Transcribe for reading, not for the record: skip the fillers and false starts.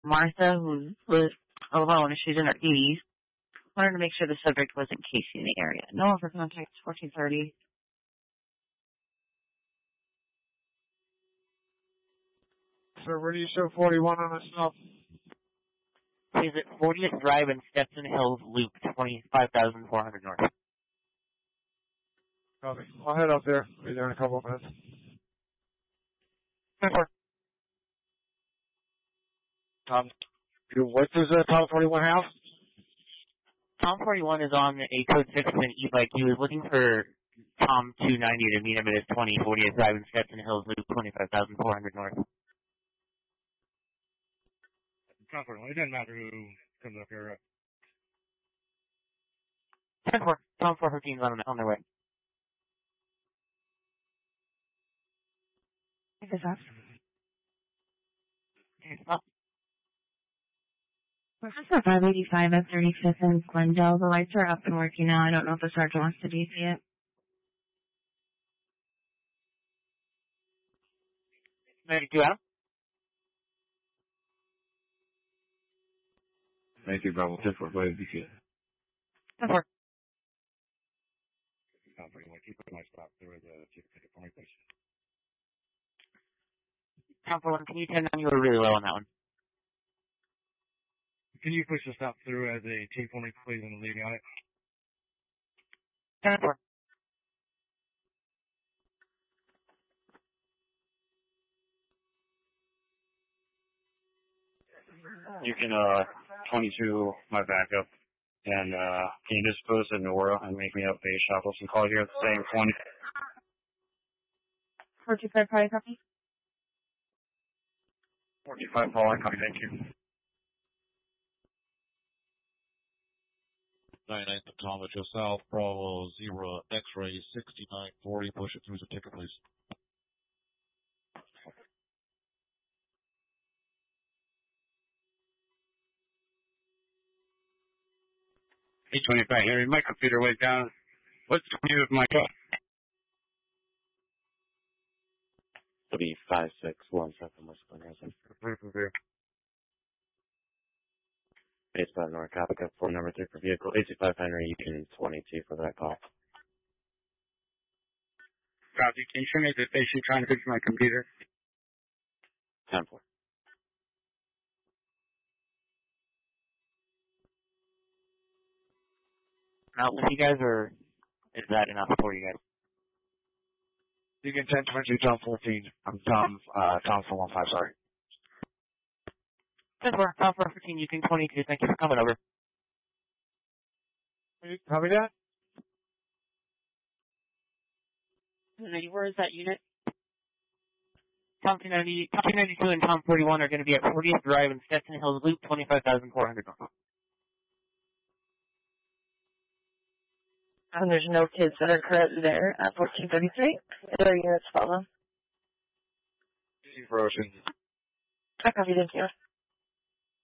Martha, who was alone, she's in her 80s, wanted to make sure the subject wasn't casing the area. No one for contact, 1430. Sir, where do you show 41 on the snow? Is it 40th Drive and Stetson Hills Loop, 25,400 north? Copy. I'll head up there. Be there in a couple of minutes. 10-4. What does Tom 41 have? Tom 41 is on a code 6 of an e-bike. He was looking for Tom 290 to meet him at his 40th Drive and Stetson Hills Loop, 25,400 north. Tom 41, it doesn't matter who comes up here. 10-4. Tom 415 is on their way. Is this up? This is the 585 at 35th and Glendale. The lights are up and working now. I don't know if the sergeant wants to DC it. Ready to go out? Thank you, Bravo 10 for DC. 10-4. Tom 41, keep putting my stop. There was a chief ticket for my place. Tom 41, can you 10 down? You were really low on that one. Can you push the stop through as a chief for me, please, and leading on it? 10-4. You can, 22 my backup, and, can you just post in Nora and make me update shuffle some call here at the same 20? 45 probably copy. 45 Paul, I copy, thank you. 99 Potomac, South, Bravo, 0, X-ray, 6940, push it through the ticket, please. Hey, 25 Henry, my computer went down. What's the commute of my car? 35617 West Glen. Base by North Capica, 4 number 3 for vehicle, 85 Henry, you can 22 for that call. Copy, can you show me the station trying to fix my computer? 10-4. Out with you guys, or is that enough for you guys? You can 1022 Tom 14. I'm Tom 415, sorry. 10-4. Tom 415, you can 22. Thank you for coming over. Copy that? Where is that unit? Tom 292 and Tom 41 are going to be at 40th Drive and Stetson Hills Loop, 25,400 north. And there's no kids that are currently there at 1433. Their units follow. For Ocean. I copy, thank you.